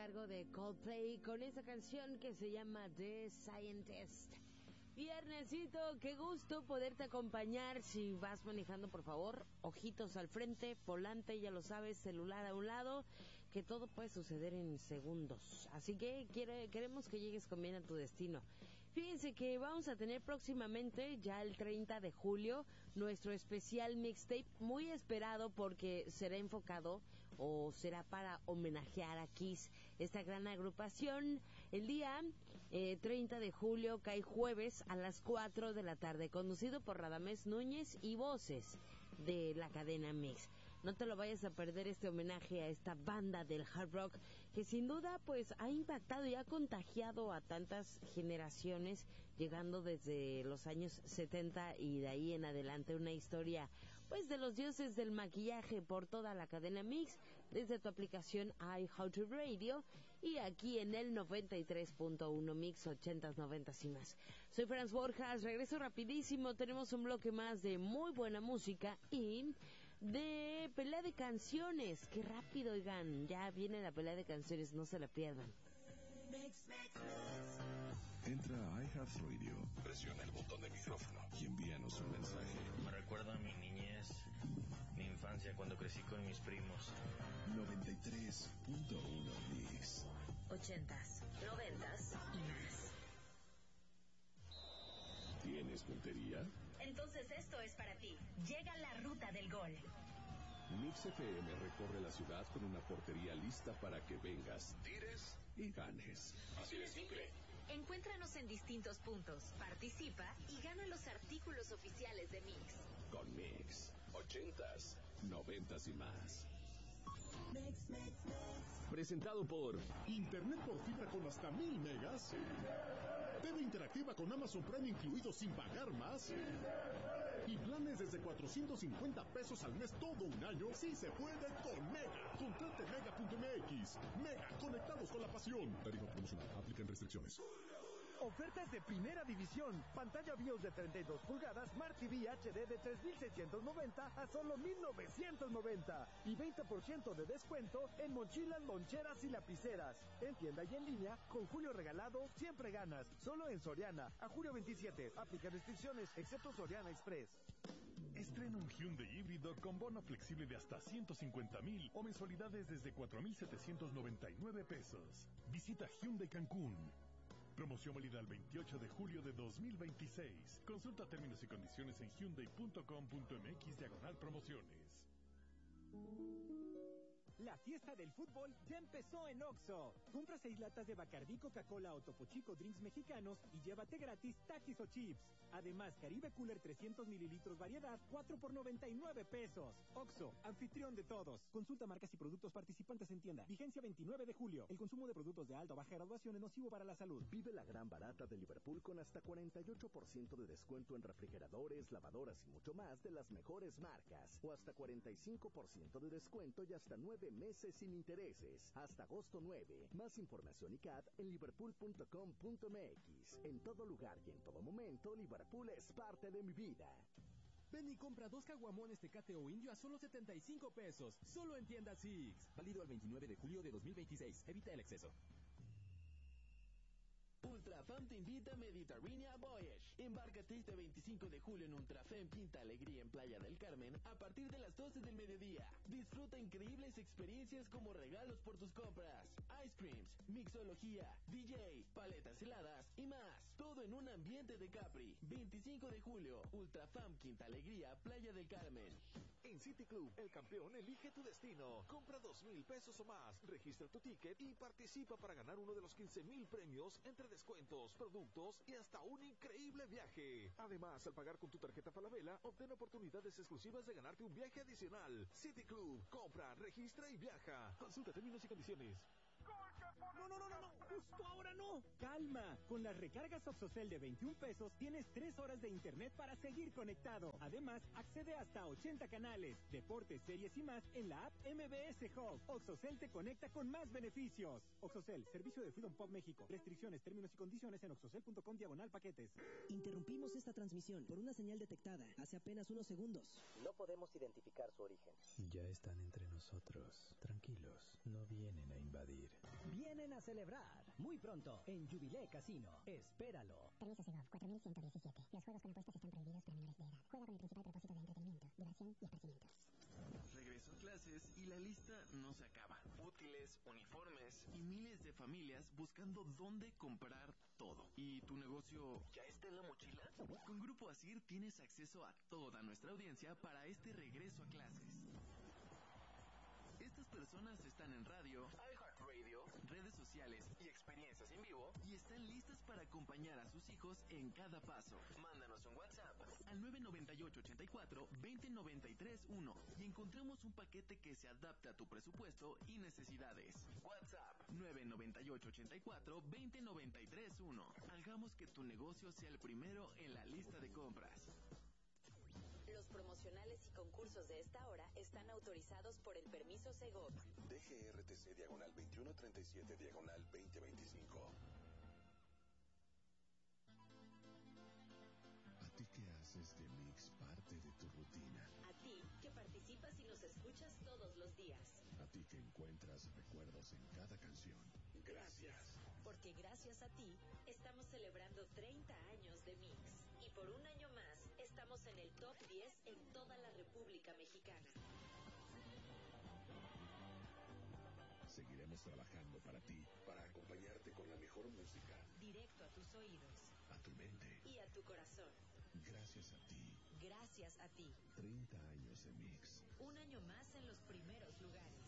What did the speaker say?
cargo de Coldplay con esa canción que se llama The Scientist. Viernesito, qué gusto poderte acompañar. Si vas manejando, por favor, ojitos al frente, volante, ya lo sabes, celular a un lado, que todo puede suceder en segundos. Así que queremos que llegues con bien a tu destino. Fíjense que vamos a tener próximamente, ya el 30 de julio, nuestro especial mixtape, muy esperado porque será enfocado o será para homenajear a Kiss, esta gran agrupación. El día 30 de julio cae jueves a las 4 de la tarde, conducido por Radamés Núñez y voces de la cadena Mix. No te lo vayas a perder, este homenaje a esta banda del hard rock que sin duda pues ha impactado y ha contagiado a tantas generaciones, llegando desde los años 70 y de ahí en adelante. Una historia pues de los dioses del maquillaje por toda la cadena Mix, desde tu aplicación iHeartRadio y aquí en el 93.1 Mix 80s, 90s y más. Soy Franz Borjas, regreso rapidísimo, tenemos un bloque más de muy buena música y de pelea de canciones. Qué rápido, oigan, ya viene la pelea de canciones, no se la pierdan. Entra a iHeartRadio, presiona el botón de micrófono y envíanos un mensaje. Me recuerda a mi niñez, mi infancia cuando crecí con mis primos. 93.1 Mix. 80s, 90s y más. ¿Tienes puntería? Entonces esto es para ti. Llega la ruta del gol. Mix FM recorre la ciudad con una portería lista para que vengas, tires y ganes. Así de simple. Encuéntranos en distintos puntos, participa y gana los artículos oficiales de Mix. Con Mix, 80s, 90s y más. Presentado por Internet por fibra con hasta 1000 megas. TV interactiva con Amazon Prime incluido sin pagar más. Y planes desde 450 pesos al mes todo un año. Sí se puede con Mega. Contrate Mega.mx. Mega, conectados con la pasión. Tarifa promocional. Aplican restricciones. Ofertas de primera división. Pantalla BIOS de 32 pulgadas, Smart TV HD de 3,690 a solo 1,990. Y 20% de descuento en mochilas, loncheras y lapiceras. En tienda y en línea, con Julio Regalado, siempre ganas. Solo en Soriana. A julio 27. Aplica restricciones, excepto Soriana Express. Estrena un Hyundai híbrido con bono flexible de hasta 150,000 o mensualidades desde 4,799 pesos. Visita Hyundai Cancún. Promoción válida el 28 de julio de 2026. Consulta términos y condiciones en hyundai.com.mx/promociones. La fiesta del fútbol ya empezó en Oxxo. Compra 6 latas de Bacardí, Coca-Cola o Topo Chico Drinks mexicanos y llévate gratis Takis o chips. Además, Caribe Cooler 300 mililitros variedad, 4 por 99 pesos. Oxxo, anfitrión de todos. Consulta marcas y productos participantes en tienda. Vigencia 29 de julio. El consumo de productos de alta o baja graduación es nocivo para la salud. Vive la gran barata de Liverpool con hasta 48% de descuento en refrigeradores, lavadoras y mucho más de las mejores marcas. O hasta 45% de descuento y hasta 9 meses sin intereses. Hasta agosto 9. Más información y CAT en liverpool.com.mx. En todo lugar y en todo momento, Liverpool es parte de mi vida. Ven y compra 2 caguamones Tecate o Indio a solo 75 pesos. Solo en tienda Six. Válido al 29 de julio de 2026. Evita el exceso. Ultrafam te invita a Mediterranean Voyage. Embárcate este 25 de julio en Ultrafam Quinta Alegría en Playa del Carmen a partir de las 12 del mediodía. Disfruta increíbles experiencias como regalos por tus compras, ice creams, mixología, DJ, paletas heladas y más. Todo en un ambiente de Capri. 25 de julio, Ultrafam Quinta Alegría, Playa del Carmen. En City Club, el campeón elige tu destino. Compra 2,000 pesos o más, registra tu ticket y participa para ganar uno de los 15,000 premios entre descuentos, productos y hasta un increíble viaje. Además, al pagar con tu tarjeta Falabella, obtén oportunidades exclusivas de ganarte un viaje adicional. City Club, compra, registra y viaja. Consulta términos y condiciones. No, justo ahora no. Calma, con las recargas Oxocel de 21 pesos tienes 3 horas de internet para seguir conectado. Además, accede hasta a 80 canales, deportes, series y más en la app MBS Hub. Oxocel te conecta con más beneficios. Oxocel, servicio de Freedom Pop México. Restricciones, términos y condiciones en oxocel.com/paquetes. Interrumpimos esta transmisión por una señal detectada hace apenas unos segundos. No podemos identificar su origen. Ya están entre nosotros. Tranquilos, no vienen a invadir. Vienen a celebrar muy pronto en Jubilee Casino. Espéralo. Permiso Segov 4117. Los juegos con apuestas están prohibidos para menores de edad. Juega con el principal propósito de entretenimiento, diversión y esparcimiento. Regreso a clases y la lista no se acaba. Útiles, uniformes y miles de familias buscando dónde comprar todo. ¿Y tu negocio ya está en la mochila? Con Grupo Asir tienes acceso a toda nuestra audiencia para este regreso a clases. Estas personas están en radio, iHeartRadio, redes sociales y experiencias en vivo y están listas para acompañar a sus hijos en cada paso. Mándanos un WhatsApp al 998-84-20931 y encontramos un paquete que se adapte a tu presupuesto y necesidades. WhatsApp 998-84-20931. Hagamos que tu negocio sea el primero en la lista de compras. Los promocionales y concursos de esta hora están autorizados por el permiso Segov. DGRTC /2137/2025. ¿A ti que haces de Mix parte de tu rutina? A ti que participas y nos escuchas todos los días. A ti que encuentras recuerdos en cada canción. Gracias. Porque gracias a ti estamos celebrando 30 años de Mix. Y por un año más estamos en el top 10 en toda la República Mexicana. Seguiremos trabajando para ti, para acompañarte con la mejor música. Directo a tus oídos. A tu mente. Y a tu corazón. Gracias a ti. Gracias a ti. 30 años de Mix. Un año más en los primeros lugares.